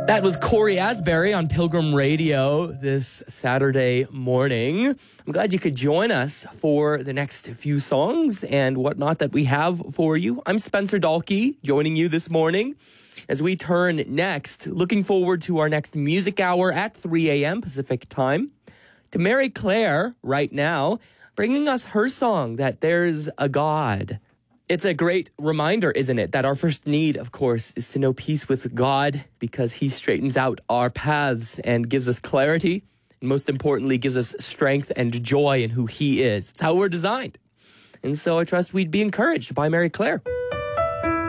That was Corey Asbury on Pilgrim Radio this Saturday morning. I'm glad you could join us for the next few songs and whatnot that we have for you. I'm Spencer Dalkey, joining you this morning as we turn next, looking forward to our next music hour at 3 a.m. Pacific time, to Mary Claire right now, bringing us her song, That There's a God. It's a great reminder, isn't it, that our first need, of course, is to know peace with God because he straightens out our paths and gives us clarity, and most importantly, gives us strength and joy in who he is. It's how we're designed. And so I trust we'd be encouraged by Mary Claire.